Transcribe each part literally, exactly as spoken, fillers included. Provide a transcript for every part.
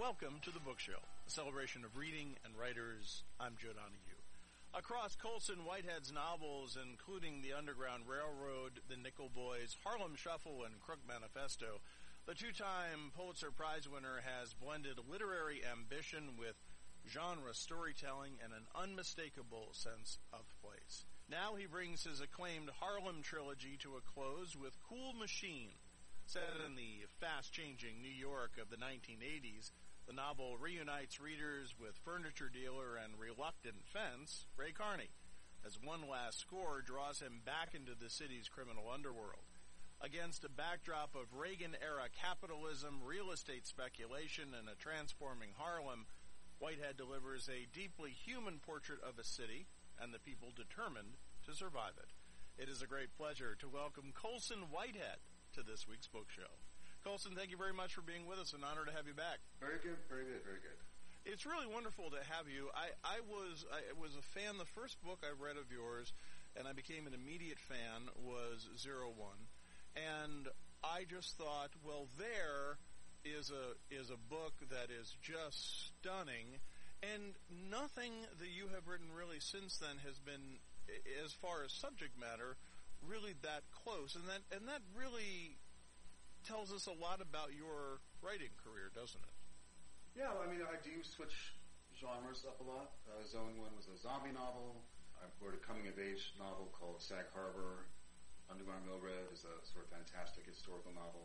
Welcome to the Bookshelf, a celebration of reading and writers. I'm Joe Donahue. Across Colson Whitehead's novels, including The Underground Railroad, The Nickel Boys, Harlem Shuffle, and Crook Manifesto, the two-time Pulitzer Prize winner has blended literary ambition with genre storytelling and an unmistakable sense of place. Now he brings his acclaimed Harlem trilogy to a close with Cool Machine. Set in the fast-changing New York of the nineteen eighties, the novel reunites readers with furniture dealer and reluctant fence, Ray Carney, as one last score draws him back into the city's criminal underworld. Against a backdrop of Reagan-era capitalism, real estate speculation, and a transforming Harlem, Whitehead delivers a deeply human portrait of a city and the people determined to survive it. It is a great pleasure to welcome Colson Whitehead to this week's Bookshelf. Colson, thank you very much for being with us. An honor to have you back. Very good, very good, very good. It's really wonderful to have you. I, I was I was a fan. The first book I read of yours, and I became an immediate fan, was Zero One. And I just thought, well, there is a is a book that is just stunning, and nothing that you have written really since then has been, as far as subject matter, really that close. And that and that really tells us a lot about your writing career, doesn't it? Yeah, well, I mean, I do switch genres up a lot. Uh, Zone One was a zombie novel. I wrote a coming-of-age novel called Sag Harbor. Underground Railroad is a sort of fantastic historical novel.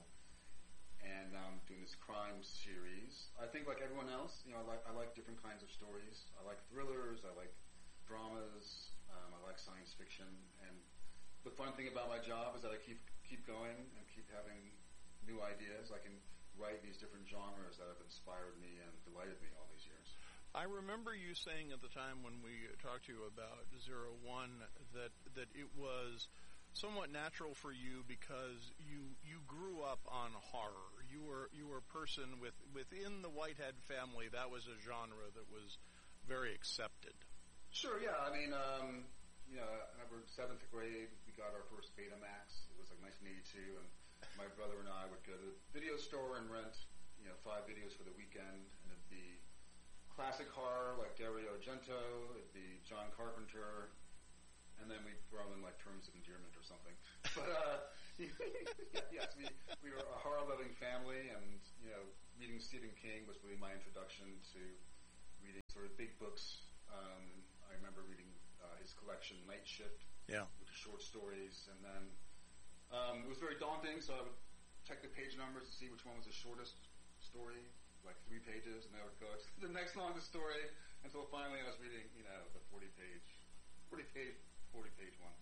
And I'm um, doing this crime series. I think, like everyone else, you know, I like I like different kinds of stories. I like thrillers. I like dramas. Um, I like science fiction. And the fun thing about my job is that I keep keep going and keep having new ideas. I can write these different genres that have inspired me and delighted me all these years. I remember you saying at the time when we talked to you about Zero One that that it was somewhat natural for you because you you grew up on horror. You were you were a person with within the Whitehead family. That was a genre that was very accepted. Sure, yeah. I mean, um, you know, I remember seventh grade, we got our first Betamax. It was like nineteen eighty-two, and my brother and I would go to the video store and rent, you know, five videos for the weekend, and it'd be classic horror like Dario Argento, it'd be John Carpenter, and then we'd throw in like Terms of Endearment or something. But uh, yes, we we were a horror-loving family, and you know, reading Stephen King was really my introduction to reading sort of big books. Um, I remember reading uh, his collection Night Shift, yeah, with the short stories, and then. Um, it was very daunting, so I would check the page numbers to see which one was the shortest story, like three pages, and I would go to the next longest story until finally I was reading, you know, the forty-page, forty-page, forty-page one.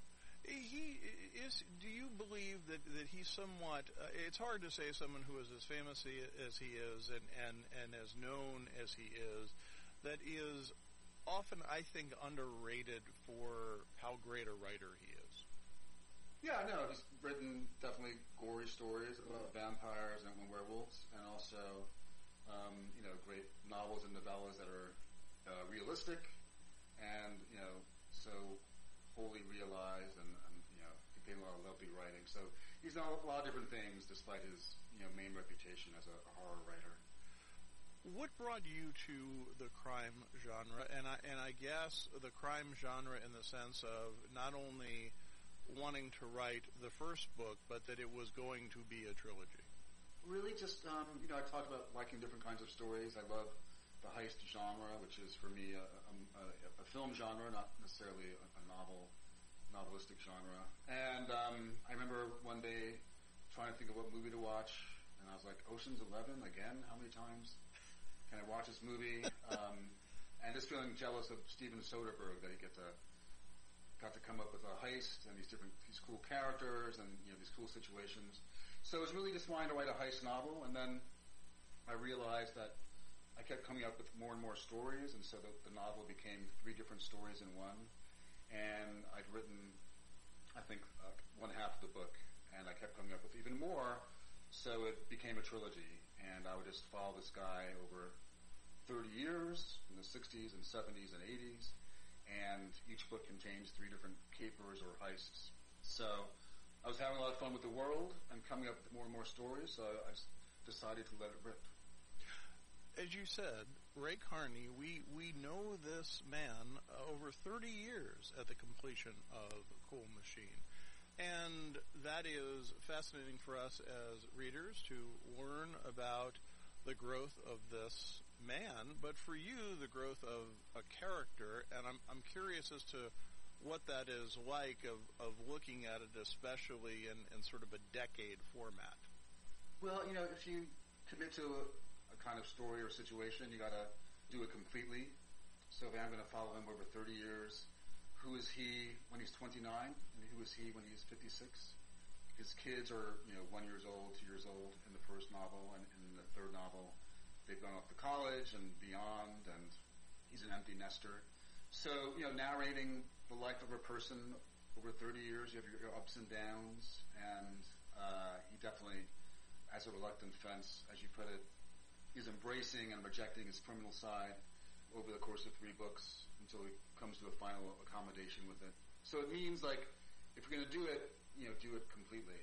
He is. Do you believe that that he's somewhat? Uh, it's hard to say someone who is as famous as he is and and and as known as he is, that is often, I think, underrated for how great a writer he is. Yeah, no, he's written definitely gory stories about vampires and werewolves, and also, um, you know, great novels and novellas that are uh, realistic and, you know, so wholly realized and, and, you know, contain a lot of lovely writing. So he's done a lot of different things despite his, you know, main reputation as a, a horror writer. What brought you to the crime genre? And I, and I guess the crime genre in the sense of not only wanting to write the first book, but that it was going to be a trilogy? Really just, um, you know, I talked about liking different kinds of stories. I love the heist genre, which is for me a, a, a film genre, not necessarily a, a novel, novelistic genre. And um, I remember one day trying to think of what movie to watch, and I was like, Ocean's Eleven again? How many times can I watch this movie? um, and just feeling jealous of Steven Soderbergh that he get to got to come up with a heist and these different, these cool characters and, you know, these cool situations. So it was really just wanting to write a heist novel, and then I realized that I kept coming up with more and more stories, and so the, the novel became three different stories in one. And I'd written, I think, uh, one half of the book, and I kept coming up with even more, so it became a trilogy. And I would just follow this guy over thirty years, in the sixties and seventies and eighties, and each book contains three different capers or heists. So I was having a lot of fun with the world and coming up with more and more stories, so I decided to let it rip. as you said, Ray Carney, we, we know this man uh, over thirty years at the completion of Cool Machine. And that is fascinating for us as readers to learn about the growth of this man, but for you, the growth of a character. And I'm, I'm curious as to what that is like of, of looking at it, especially in, in sort of a decade format. Well, you know, if you commit to a, a kind of story or situation, you got to do it completely. So if I'm going to follow him over thirty years, who is he when he's twenty-nine, and who is he when he's fifty-six? His kids are, you know, one years old, two years old in the first novel, and in the third novel, they've gone off to college and beyond, and he's an empty nester. So, you know, narrating the life of a person over thirty years, you have your, your ups and downs, and uh, he definitely, as a reluctant fence, as you put it, is embracing and rejecting his criminal side over the course of three books until he comes to a final accommodation with it. So it means, like, if you're going to do it, you know, do it completely.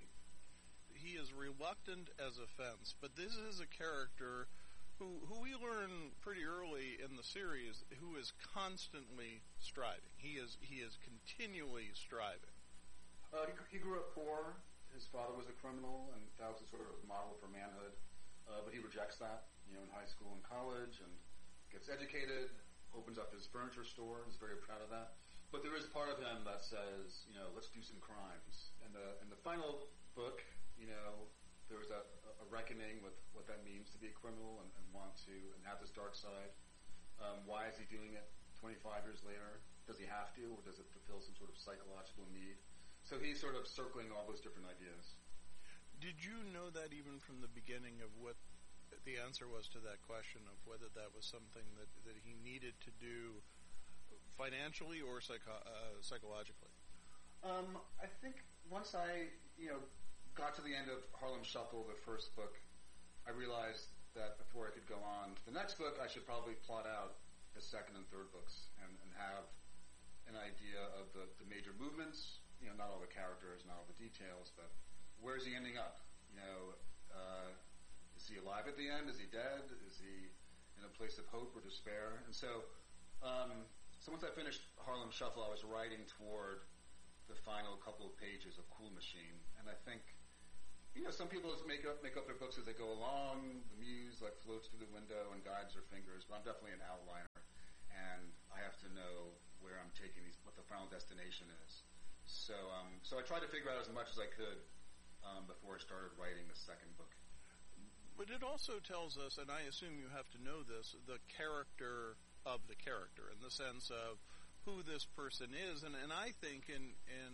He is reluctant as a fence, but this is a character who who we learn pretty early in the series who is constantly striving. He is he is continually striving. Uh, he, he grew up poor. His father was a criminal, and that was a sort of model for manhood. Uh, but he rejects that, you know, in high school and college, and gets educated, opens up his furniture store, and is very proud of that. But there is part of him that says, you know, let's do some crimes. And the in the final book, you know, there was a, a reckoning with what that means to be a criminal and, and want to and have this dark side. Um, why is he doing it twenty-five years later? Does he have to, or does it fulfill some sort of psychological need? So he's sort of circling all those different ideas. Did you know that even from the beginning of what the answer was to that question of whether that was something that, that he needed to do financially or psycho- uh, psychologically? Um, I think once I, you know, got to the end of Harlem Shuffle, the first book, I realized that before I could go on to the next book, I should probably plot out the second and third books and, and have an idea of the, the major movements, you know, not all the characters, not all the details, but where is he ending up? You know, uh, is he alive at the end? Is he dead? Is he in a place of hope or despair? And so, um, so once I finished Harlem Shuffle, I was writing toward the final couple of pages of Cool Machine, and I think, you know, some people just make up make up their books as they go along. The muse like floats through the window and guides their fingers, but I'm definitely an outliner, and I have to know where I'm taking these, what the final destination is. So, um, so I tried to figure out as much as I could um, before I started writing the second book. But it also tells us, and I assume you have to know this, the character of the character, in the sense of who this person is, and, and I think in in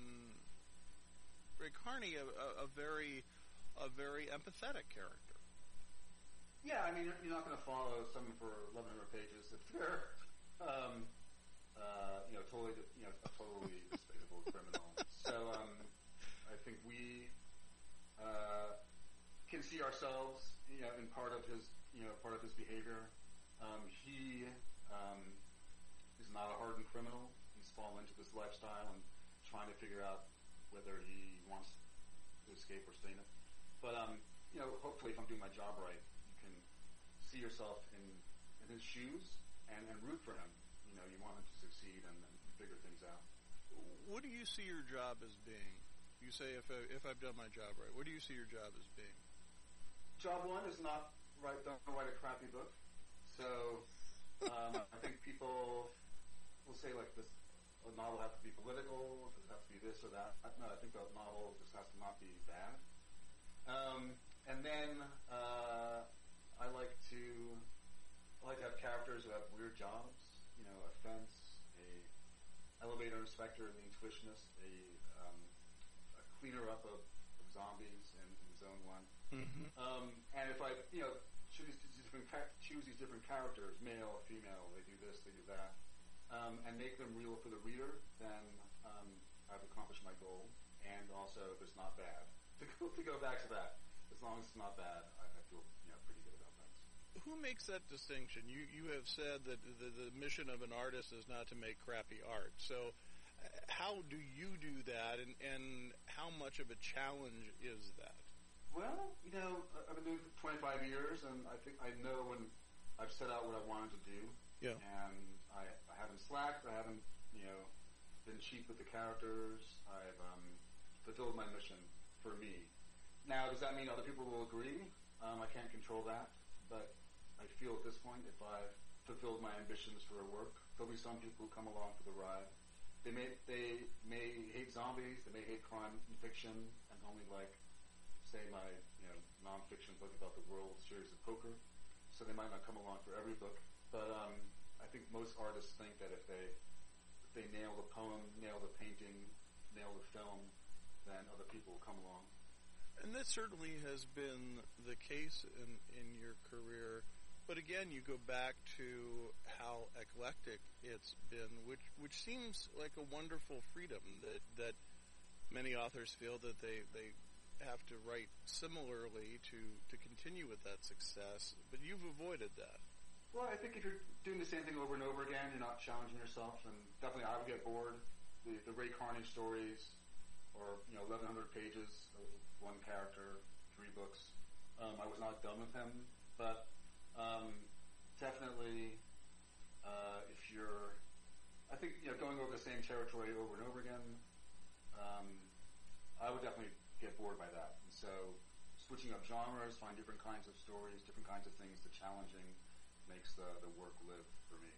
Ray Carney a, a, a very a very empathetic character. Yeah, I mean, you're not going to follow someone for eleven hundred pages if they're, um, uh, you know, totally, you know, a totally despicable criminal. So um, I think we uh, can see ourselves, you know, in part of his, you know, part of his behavior. Um, he um, is not a hardened criminal. He's fallen into this lifestyle and trying to figure out whether he wants to escape or stay in it. But, um, you know, hopefully if I'm doing my job right, you can see yourself in, in his shoes and, and root for him. You know, you want him to succeed and, and figure things out. What do you see your job as being? You say, if, I, if I've done my job right, what do you see your job as being? Job one is not write, don't write a crappy book. So um, I think people will say, like, this a novel has to be political, does it have to be this or that? No, I think the novel just has to not be bad. Um, and then uh, I like to I like to have characters who have weird jobs. You know, a fence, a elevator inspector, the intuitionist, a, um, a cleaner up of, of zombies in, in Zone One. Mm-hmm. Um, and if I, you know, choose these different choose these different characters, male, female, they do this, they do that, um, and make them real for the reader, then um, I've accomplished my goal. And also, if it's not bad, to go, to go back to that, as long as it's not bad, I, I feel, you know, pretty good about things. Who makes that distinction? You you have said that the, the mission of an artist is not to make crappy art. So, uh, how do you do that, and, and how much of a challenge is that? Well, you know, I've been doing it for twenty-five years, and I think I know when I've set out what I wanted to do. Yeah. And I, I haven't slacked. I haven't, you know, been cheap with the characters. I've um, fulfilled my mission for me. Now, does that mean other people will agree? Um, I can't control that. But I feel at this point, if I've fulfilled my ambitions for a work, there'll be some people who come along for the ride. They may they may hate zombies, they may hate crime and fiction, and only like, say, my you know nonfiction book about the World Series of Poker. So they might not come along for every book. But um, I think most artists think that if they if they nail the poem, nail the painting, nail the film, then other people will come along. And that certainly has been the case in, in your career. But again, you go back to how eclectic it's been, which which seems like a wonderful freedom that that many authors feel that they, they have to write similarly to, to continue with that success. But you've avoided that. Well, I think if you're doing the same thing over and over again, you're not challenging yourself, and definitely I would get bored. The, the Ray Carney stories, or you know, eleven hundred pages of one character, three books. Um, I was not done with him, but um, definitely, uh, if you're, I think you know, going over the same territory over and over again, um, I would definitely get bored by that. And so, switching up genres, find different kinds of stories, different kinds of things, the challenging makes the, the work live for me.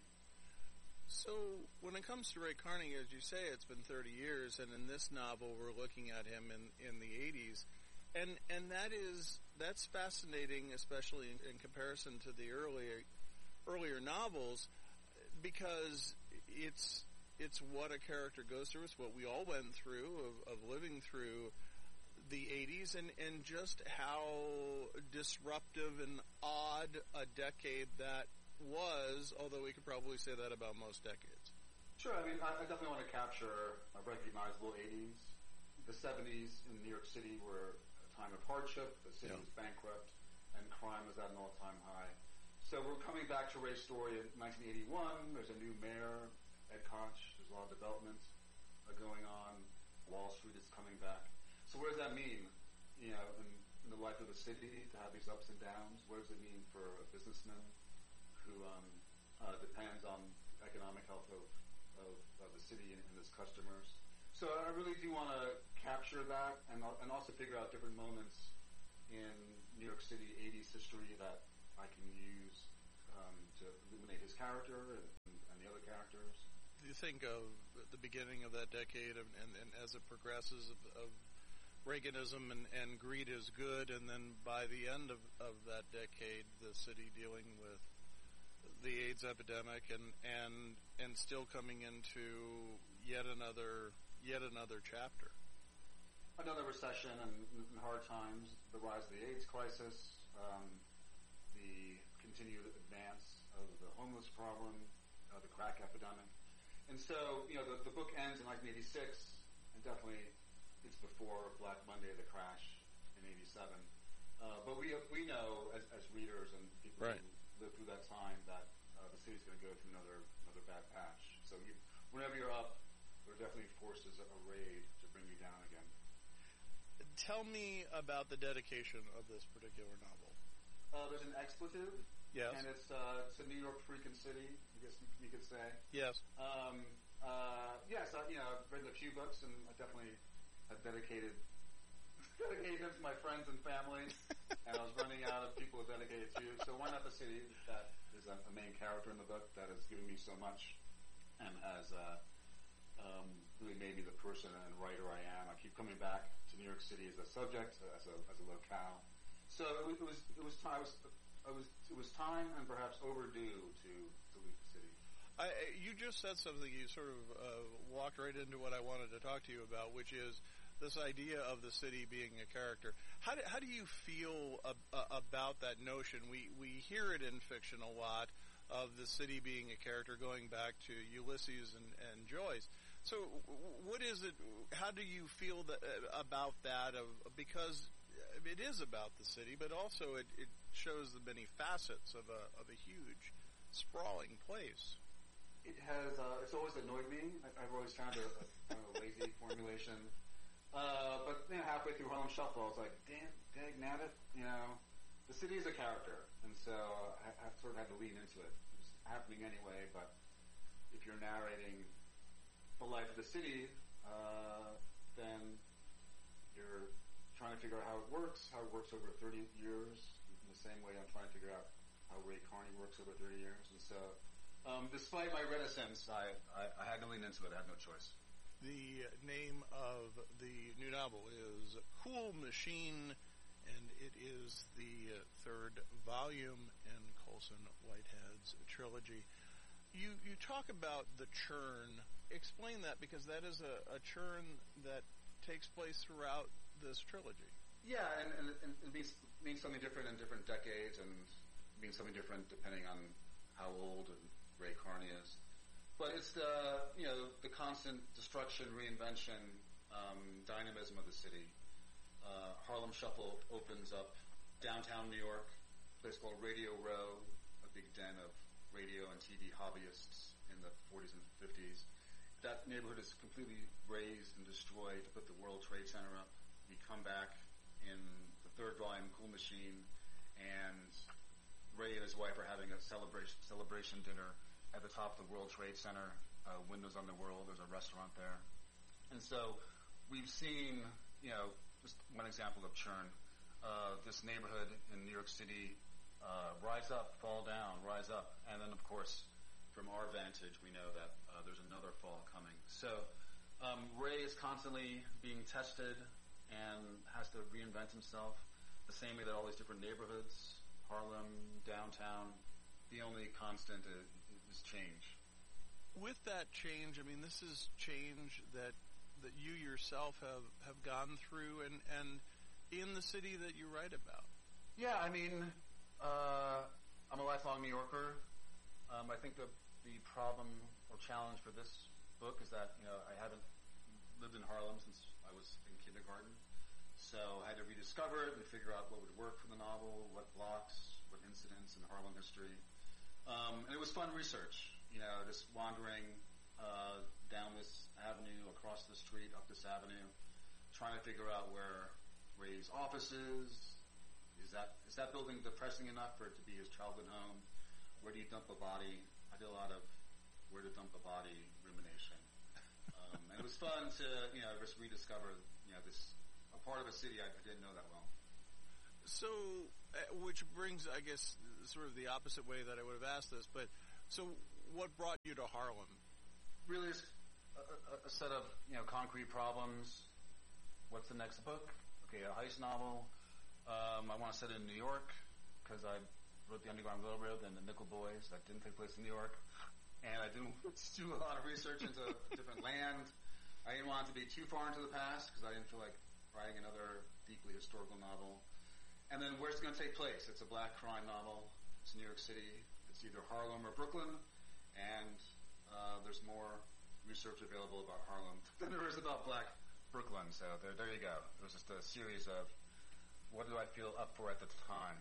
So, when it comes to Ray Carney, as you say, it's been thirty years, and in this novel, we're looking at him in, in the eighties, and and that is that's fascinating, especially in, in comparison to the earlier earlier novels, because it's it's what a character goes through. It's what we all went through of, of living through the eighties, and, and just how disruptive and odd a decade that was, although we could probably say that about most decades. Sure, I mean, I, I definitely want to capture a recognizable eighties. The seventies in New York City were a time of hardship, the city Yeah. was bankrupt, and crime was at an all-time high. So we're coming back to Ray's story in nineteen eighty-one. There's a new mayor, Ed Koch. There's a lot of development uh, going on. Wall Street is coming back. So what does that mean, you know, in, in the life of the city to have these ups and downs? What does it mean for a businessman who um, uh, depends on economic health of, of, of the city and, and its customers? So I really do want to capture that and, and also figure out different moments in New York City eighties history that I can use um, to illuminate his character and, and, and the other characters. Do you think of the beginning of that decade and, and, and as it progresses of, of Reaganism and, and greed is good, and then by the end of, of that decade, the city dealing with the AIDS epidemic and, and and still coming into yet another yet another chapter. Another recession and, and hard times, the rise of the AIDS crisis, um, the continued advance of the homeless problem, uh, the crack epidemic. And so, you know, the, the book ends in nineteen eighty-six, and definitely it's before Black Monday, the crash in eighty-seven. Uh, but we we know as, as readers and people right. who live through that time that uh, the city's going to go through another another bad patch. So you, whenever you're up, there definitely forces arrayed to bring you down again. Tell me about the dedication of this particular novel. Uh, there's an expletive. Yes. And it's uh, it's a New York freaking city, I guess you could say. Yes. Um, uh, yes, I, you know, I've written a few books, and I definitely have dedicated dedicated them to my friends and family, and I was running out of people to dedicate it to. So why not the city that is a, a main character in the book that has given me so much and has uh, um, really made me the person and writer I am. I keep coming back to New York City as a subject, as a as a locale. So it, it was it was time. It was, it was it was time and perhaps overdue to to leave the city. I, you just said something. You sort of uh, walked right into what I wanted to talk to you about, which is this idea of the city being a character. How do, how do you feel ab- uh, about that notion? We we hear it in fiction a lot of the city being a character, going back to Ulysses and, and Joyce. So, what is it? How do you feel that, uh, about that? Of because it is about the city, but also it, it shows the many facets of a of a huge, sprawling place. It has. Uh, it's always annoyed me. I, I've always found a, a kind of a lazy formulation. Uh, but you know, halfway through Harlem Shuffle, I was like, "Damn, dag nabbit!" You know, the the city is a character, and so I, I sort of had to lean into it. It was happening anyway, but if you're narrating the life of the city, uh, then you're trying to figure out how it works, how it works over thirty years, in the same way I'm trying to figure out how Ray Carney works over thirty years. And so, um, despite my reticence, I, I, I had to lean into it. I had no choice. The name of the new novel is Cool Machine, and it is the uh, third volume in Colson Whitehead's trilogy. You you talk about the churn. Explain that, because that is a, a churn that takes place throughout this trilogy. Yeah, and, and, and it means, means something different in different decades, and means something different depending on how old Ray Carney is. But it's the, you know, the constant destruction, reinvention, um, dynamism of the city. Uh, Harlem Shuffle opens up downtown New York, a place called Radio Row, a big den of radio and T V hobbyists in the forties and fifties. That neighborhood is completely razed and destroyed to put the World Trade Center up. We come back in the third volume, Cool Machine, and Ray and his wife are having a celebration celebration dinner at the top of the World Trade Center, uh, windows on the world. There's a restaurant there. And so we've seen, you know, just one example of churn. Uh, this neighborhood in New York City uh, rise up, fall down, rise up. And then, of course, from our vantage, we know that uh, there's another fall coming. So um, Ray is constantly being tested and has to reinvent himself the same way that all these different neighborhoods, Harlem, downtown, the only constant is, is change. With that change, I mean, this is change that that you yourself have, have gone through and, and in the city that you write about. Yeah, I mean, uh, I'm a lifelong New Yorker. Um, I think the the problem or challenge for this book is that, you know, I haven't lived in Harlem since I was in kindergarten. So I had to rediscover it and figure out what would work for the novel, what blocks, what incidents in Harlem history. Um, and it was fun research, you know, just wandering uh, down this avenue, across the street, up this avenue, trying to figure out where Ray's office is. Is that is that building depressing enough for it to be his childhood home? Where do you dump a body? I did a lot of where to dump a body rumination. Um, and it was fun to, you know, just rediscover, you know, this a part of a city I, I didn't know that well. So, uh, which brings, I guess, sort of the opposite way that I would have asked this, but so what brought you to Harlem? Really, a, a, a set of, you know, concrete problems. What's the next book? Okay, a heist novel. Um, I want to set it in New York because I wrote The Underground Railroad and The Nickel Boys. That didn't take place in New York. And I didn't do a lot of research into different land. I didn't want it to be too far into the past because I didn't feel like writing another deeply historical novel. And then where's it going to take place? It's a black crime novel. It's New York City. It's either Harlem or Brooklyn. And uh, there's more research available about Harlem than there is about black Brooklyn. So there, there you go. It was just a series of what do I feel up for at the time.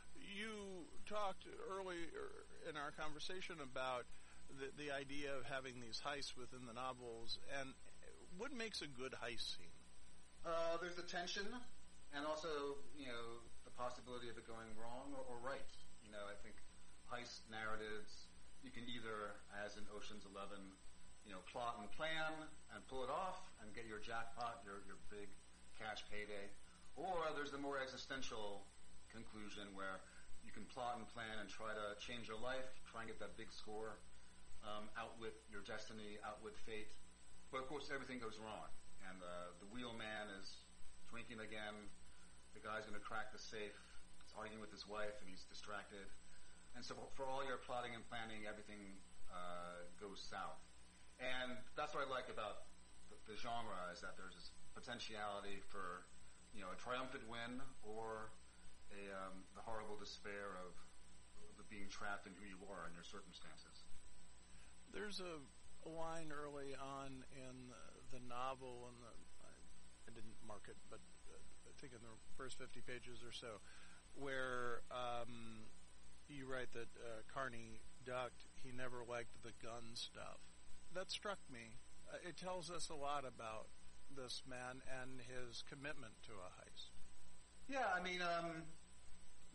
You talked early in our conversation about the, the idea of having these heists within the novels, and what makes a good heist scene? Uh, there's the tension, and also, you know, the possibility of it going wrong or, or right. You know, I think heist narratives, you can either, as in Ocean's Eleven, you know, plot and plan and pull it off and get your jackpot, your your big cash payday, or there's the more existential conclusion where you can plot and plan and try to change your life, try and get that big score, um, outwit your destiny, outwit fate. But of course, everything goes wrong, and uh, the wheelman is drinking again. The guy's going to crack the safe. He's arguing with his wife, and he's distracted. And so, for all your plotting and planning, everything uh, goes south. And that's what I like about the, the genre, is that there's this potentiality for, you know, a triumphant win or a um, the horrible despair of, of being trapped in who you are and your circumstances. There's a, a line early on in the, the novel, and the, I, I didn't mark it, but uh, I think in the first fifty pages or so, where um, you write that uh, Carney ducked. He never liked the gun stuff. That struck me. Uh, it tells us a lot about this man and his commitment to a heist. Yeah, I mean, um,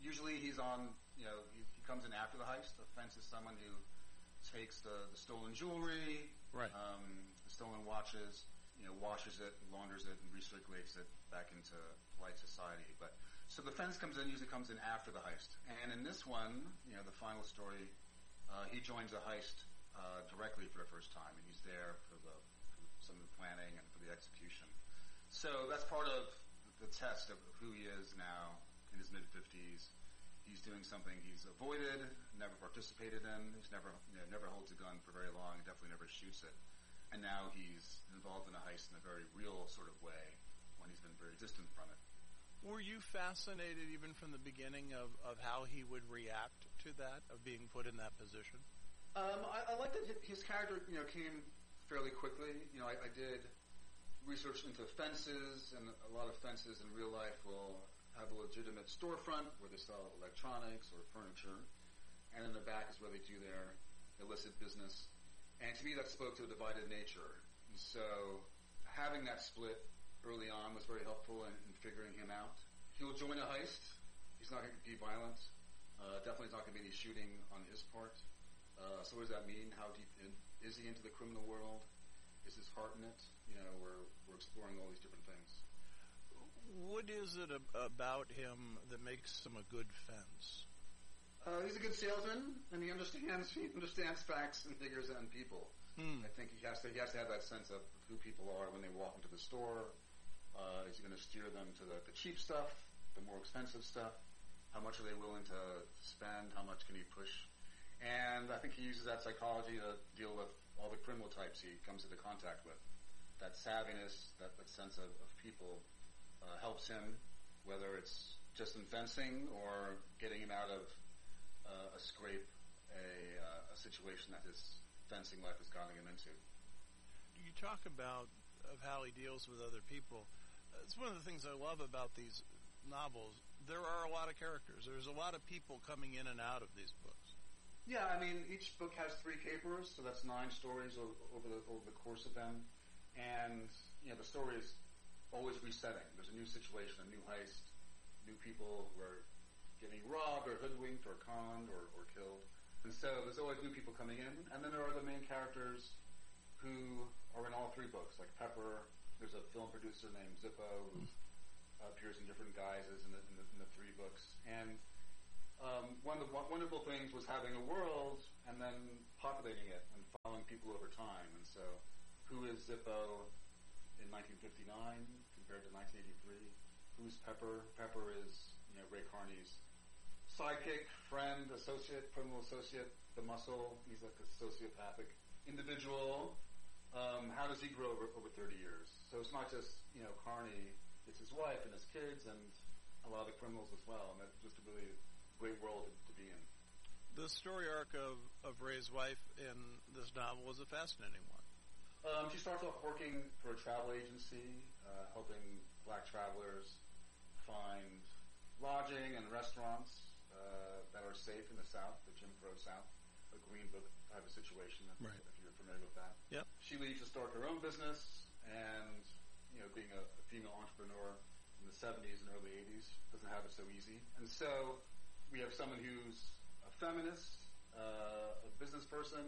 usually he's on, you know, he, he comes in after the heist. The fence is someone who takes the, the stolen jewelry, right. um, the stolen watches, you know, washes it, launders it, and recirculates it back into polite society. But so the fence comes in, usually comes in after the heist. And in this one, you know, the final story, uh, he joins the heist uh, directly for the first time, and he's there for the for some of the planning and for the execution. So that's part of the test of who he is now in his mid-fifties. He's doing something he's avoided, never participated in. He's never, you know, never holds a gun for very long, and definitely never shoots it. And now he's involved in a heist in a very real sort of way when he's been very distant from it. Were you fascinated even from the beginning of, of how he would react to that, of being put in that position? Um, I, I like that his character, you know, came fairly quickly. You know, I, I did research into fences, and a lot of fences in real life will have a legitimate storefront where they sell electronics or furniture, and in the back is where they do their illicit business. And to me, that spoke to a divided nature. And so having that split early on was very helpful in, in figuring him out. He will join a heist. He's not going to be violent. Uh, definitely not going to be any shooting on his part. Uh, so what does that mean? How deep in, is he into the criminal world? Is his heart in it? You know, we're, we're exploring all these different things. What is it ab- about him that makes him a good fence? Uh, he's a good salesman, and he understands he understands facts and figures and people. Hmm. I think he has to he has to have that sense of who people are when they walk into the store. Uh, is he going to steer them to the, the cheap stuff, the more expensive stuff? How much are they willing to spend? How much can he push? And I think he uses that psychology to deal with all the criminal types he comes into contact with. That savviness, that, that sense of, of people uh, helps him, whether it's just in fencing or getting him out of uh, a scrape, a, uh, a situation that his fencing life has gotten him into. You talk about of how he deals with other people. It's one of the things I love about these novels. There are a lot of characters. There's a lot of people coming in and out of these books. Yeah, I mean, each book has three capers, so that's nine stories over, over the over the course of them. And, you know, the story is always resetting. There's a new situation, a new heist, new people who are getting robbed or hoodwinked or conned or, or killed. And so there's always new people coming in. And then there are the main characters who are in all three books, like Pepper. There's a film producer named Zippo who uh, appears in different guises in the, in the, in the three books. And um, one of the wonderful things was having a world and then populating it and following people over time. And so who is Zippo in nineteen fifty-nine compared to nineteen eighty-three? Who's Pepper? Pepper is, you know, Ray Carney's sidekick, friend, associate, criminal associate, the muscle. He's like a sociopathic individual. Um, how does he grow over, over thirty years? So it's not just, you know, Carney, it's his wife and his kids and a lot of the criminals as well. And that's just a really great world to, to be in. The story arc of, of Ray's wife in this novel is a fascinating one. Um, she starts off working for a travel agency, uh, helping black travelers find lodging and restaurants uh, that are safe in the South, the Jim Crow South, a Green Book type of situation, if, right. if you're familiar with that. Yep. She leaves to start her own business, and, you know, being a, a female entrepreneur in the seventies and early eighties doesn't have it so easy. And so we have someone who's a feminist, uh, a business person.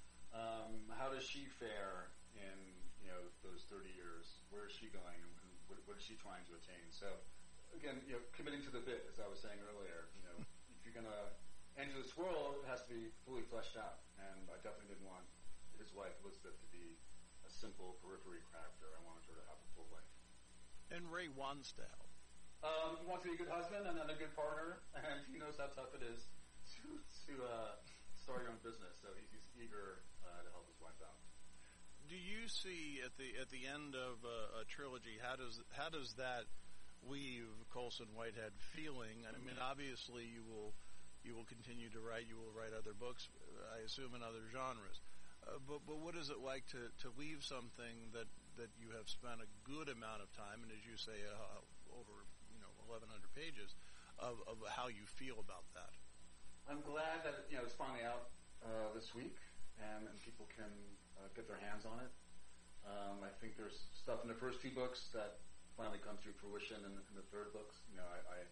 Um, how does she fare in, you know, those thirty years? Where is she going, and what, what is she trying to attain? So, again, you know, committing to the bit, as I was saying earlier, you know, if you're going to enter this world, it has to be fully fleshed out. And I definitely didn't want his wife, Elizabeth, to be a simple periphery character. I wanted her to have a full life. And Ray Wansdale. Um, he wants to be a good husband and then a good partner, and he knows how tough it is to, to uh, start your own business. So he's, he's eager uh, to help his wife out. Do you see at the at the end of a, a trilogy, how does how does that leave Colson Whitehead feeling? I mean, obviously you will you will continue to write. You will write other books, I assume, in other genres. Uh, but but what is it like to, to leave something that, that you have spent a good amount of time, and as you say, uh, over you know eleven hundred pages of, of how you feel about that? I'm glad that you know it's finally out uh, this week, and, and people can uh, get their hands on it. Um, I think there's stuff in the first two books that finally comes to fruition in, in the third books. You know, I, I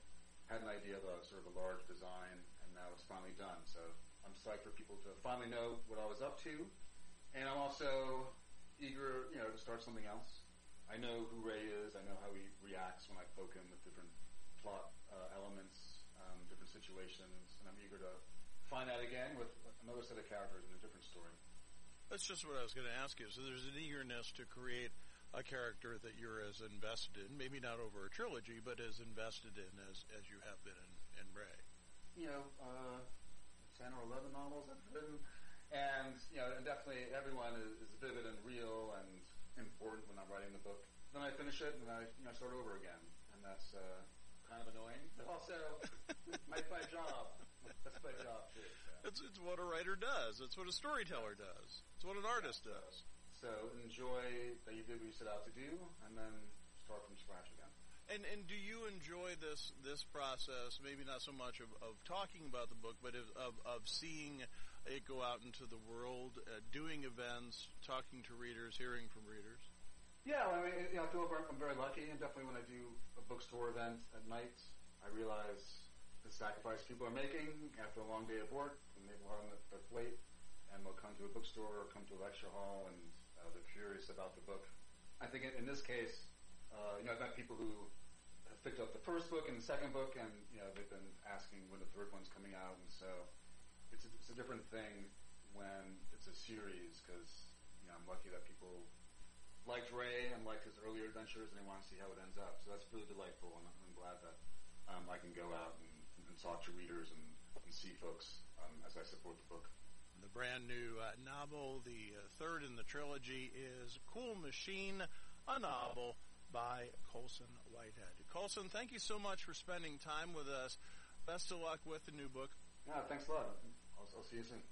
had an idea of a sort of a large design, and now it's finally done. So I'm psyched for people to finally know what I was up to, and I'm also eager, you know, to start something else. I know who Ray is. I know how he reacts when I poke him with different plot uh, elements, um, different situations, and I'm eager to find that again with another set of characters in a different story. That's just what I was going to ask you. So there's an eagerness to create a character that you're as invested in, maybe not over a trilogy, but as invested in as, as you have been in, in Ray. You know, uh, ten or eleven novels I've written, and, you know, and definitely everyone is, is vivid and real and important when I'm writing the book. Then I finish it and I, you know, start over again, and that's uh, kind of annoying, but also my, my job. That's my job too. So. It's it's what a writer does. It's what a storyteller does. It's what an artist yeah, does. So, so enjoy that you did what you set out to do, and then start from scratch again. And and do you enjoy this this process? Maybe not so much of, of talking about the book, but of of, of seeing it go out into the world, uh, doing events, talking to readers, hearing from readers. Yeah, I mean, you know, I feel I'm very lucky, and definitely when I do a bookstore event at night, I realize the sacrifice people are making after a long day of work, and they've a lot on their plate, and they'll come to a bookstore or come to a lecture hall, and uh, they're curious about the book. I think in, in this case, uh, you know, I've met people who have picked up the first book and the second book, and, you know, they've been asking when the third one's coming out, and so it's a, it's a different thing when it's a series, because, you know, I'm lucky that people liked Ray and liked his earlier adventures, and they want to see how it ends up. So that's really delightful, and I'm glad that um, I can go out and, and talk to readers and, and see folks um, as I support the book. The brand new uh, novel, the uh, third in the trilogy, is Cool Machine, a novel by Colson Whitehead. Colson, thank you so much for spending time with us. Best of luck with the new book. Yeah, thanks a lot. I'll, I'll see you soon.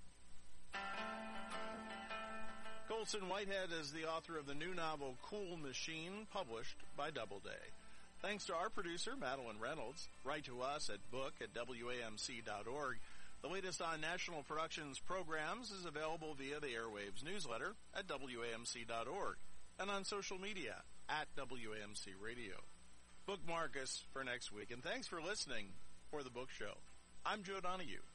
Colson Whitehead is the author of the new novel Cool Machine, published by Doubleday. Thanks to our producer, Madeline Reynolds. Write to us at book at W A M C dot org. The latest on National Productions programs is available via the Airwaves newsletter at W A M C dot org and on social media at W A M C Radio. Bookmark us for next week, and thanks for listening for The Book Show. I'm Joe Donahue.